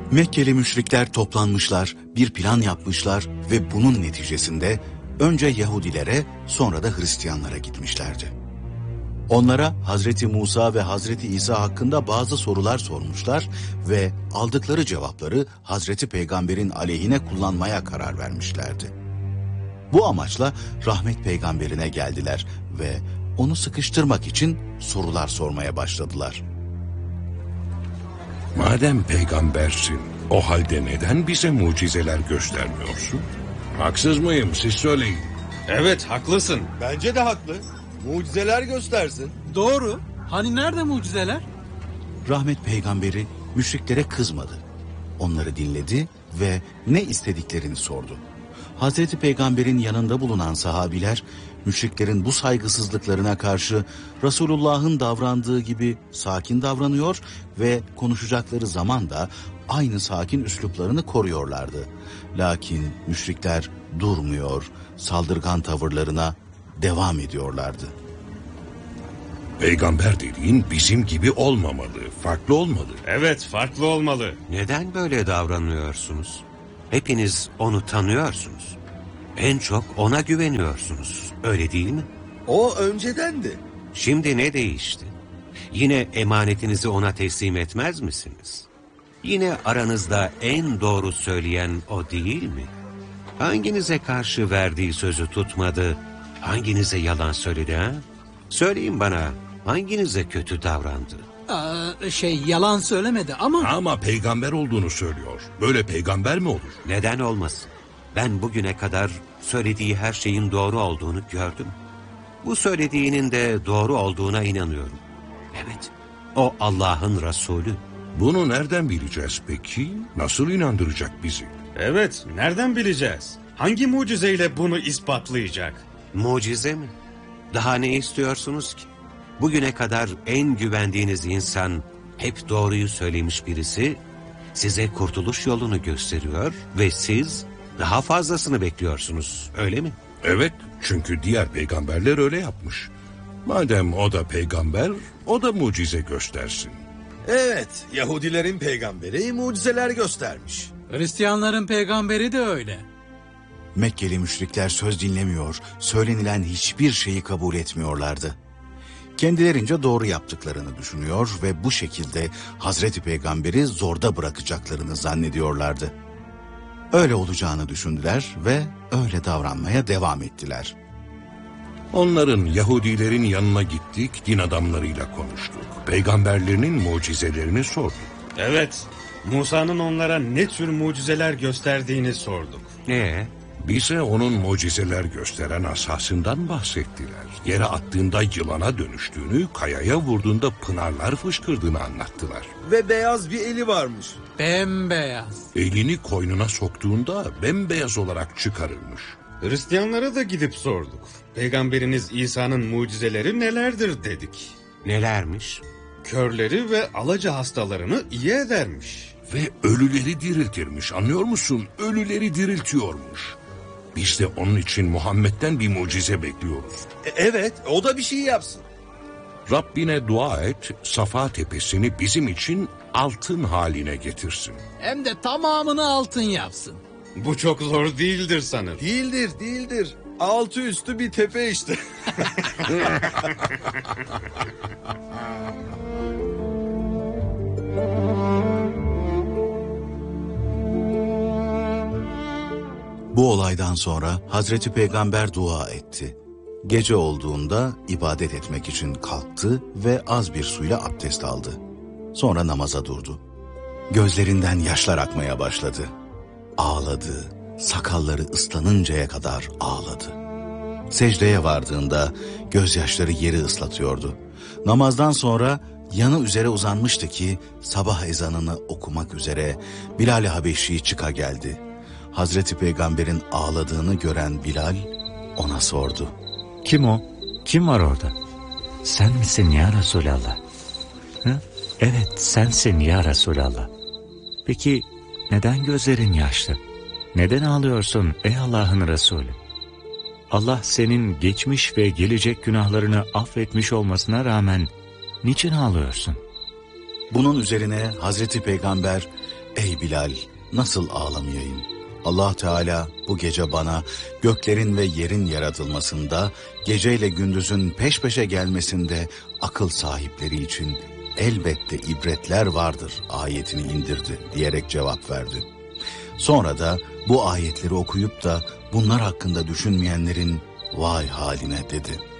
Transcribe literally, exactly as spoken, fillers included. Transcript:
Mekkeli müşrikler toplanmışlar, bir plan yapmışlar ve bunun neticesinde önce Yahudilere, sonra da Hristiyanlara gitmişlerdi. Onlara Hazreti Musa ve Hazreti İsa hakkında bazı sorular sormuşlar ve aldıkları cevapları Hazreti Peygamber'in aleyhine kullanmaya karar vermişlerdi. Bu amaçla Rahmet Peygamberine geldiler ve onu sıkıştırmak için sorular sormaya başladılar. Madem peygambersin, o halde neden bize mucizeler göstermiyorsun? Haksız mıyım? Siz söyleyin. Evet, haklısın. Bence de haklı. Mucizeler göstersin. Doğru. Hani nerede mucizeler? Rahmet Peygamberi müşriklere kızmadı. Onları dinledi ve ne istediklerini sordu. Hazreti Peygamber'in yanında bulunan sahabiler, müşriklerin bu saygısızlıklarına karşı Resulullah'ın davrandığı gibi sakin davranıyor ve konuşacakları zaman da aynı sakin üsluplarını koruyorlardı. Lakin müşrikler durmuyor, saldırgan tavırlarına devam ediyorlardı. Peygamber dediğin bizim gibi olmamalı, farklı olmalı. Evet, farklı olmalı. Neden böyle davranıyorsunuz? Hepiniz onu tanıyorsunuz. En çok ona güveniyorsunuz. Öyle değil mi? O öncedendi. Şimdi ne değişti? Yine emanetinizi ona teslim etmez misiniz? Yine aranızda en doğru söyleyen o değil mi? Hanginize karşı verdiği sözü tutmadı? Hanginize yalan söyledi ha? Söyleyin bana, hanginize kötü davrandı? Aa, şey yalan söylemedi ama... Ama peygamber olduğunu söylüyor. Böyle peygamber mi olur? Neden olmasın? Ben bugüne kadar söylediği her şeyin doğru olduğunu gördüm. Bu söylediğinin de doğru olduğuna inanıyorum. Evet, o Allah'ın Resulü. Bunu nereden bileceğiz peki? Nasıl inandıracak bizi? Evet, nereden bileceğiz? Hangi mucizeyle bunu ispatlayacak? Mucize mi? Daha ne istiyorsunuz ki? Bugüne kadar en güvendiğiniz insan, hep doğruyu söylemiş birisi, size kurtuluş yolunu gösteriyor ve siz daha fazlasını bekliyorsunuz, öyle mi? Evet, çünkü diğer peygamberler öyle yapmış. Madem o da peygamber, o da mucize göstersin. Evet, Yahudilerin peygamberi mucizeler göstermiş. Hristiyanların peygamberi de öyle. Mekkeli müşrikler söz dinlemiyor, söylenilen hiçbir şeyi kabul etmiyorlardı. Kendilerince doğru yaptıklarını düşünüyor ve bu şekilde Hazreti Peygamber'i zorda bırakacaklarını zannediyorlardı. Öyle olacağını düşündüler ve öyle davranmaya devam ettiler. Onların, Yahudilerin yanına gittik, din adamlarıyla konuştuk. Peygamberlerinin mucizelerini sorduk. Evet, Musa'nın onlara ne tür mucizeler gösterdiğini sorduk. Ee, Bize onun mucizeler gösteren asasından bahsettiler. Yere attığında yılana dönüştüğünü, kayaya vurduğunda pınarlar fışkırdığını anlattılar. Ve beyaz bir eli varmış. Bembeyaz. Elini koynuna soktuğunda bembeyaz olarak çıkarılmış. Hristiyanlara da gidip sorduk. Peygamberiniz İsa'nın mucizeleri nelerdir dedik. nelermiş? Körleri ve alaca hastalarını iyi edermiş. Ve ölüleri diriltirmiş, anlıyor musun? Ölüleri diriltiyormuş. Biz de onun için Muhammed'den bir mucize bekliyoruz. E, evet, o da bir şey yapsın. Rabbine dua et, Safa tepesini bizim için altın haline getirsin. Hem de tamamını altın yapsın. Bu çok zor değildir sanırım. Değildir, değildir. Altı üstü bir tepe işte. Bu olaydan sonra Hazreti Peygamber dua etti. Gece olduğunda ibadet etmek için kalktı ve az bir suyla abdest aldı. Sonra namaza durdu. Gözlerinden yaşlar akmaya başladı. Ağladı, sakalları ıslanıncaya kadar ağladı. Secdeye vardığında gözyaşları yeri ıslatıyordu. Namazdan sonra yanı üzere uzanmıştı ki sabah ezanını okumak üzere Bilal-i Habeşi çıka geldi. Hazreti Peygamber'in ağladığını gören Bilal ona sordu. Kim o? Kim var orada? Sen misin ya Resulallah? Hı? Evet, sensin ya Resulallah. Peki neden gözlerin yaşlı? Neden ağlıyorsun ey Allah'ın Resulü? Allah senin geçmiş ve gelecek günahlarını affetmiş olmasına rağmen niçin ağlıyorsun? Bunun üzerine Hazreti Peygamber, Ey Bilal, nasıl ağlamayayım? Allah Teala bu gece bana göklerin ve yerin yaratılmasında, geceyle gündüzün peş peşe gelmesinde akıl sahipleri için elbette ibretler vardır ayetini indirdi diyerek cevap verdi. Sonra da bu ayetleri okuyup da bunlar hakkında düşünmeyenlerin vay haline dedi.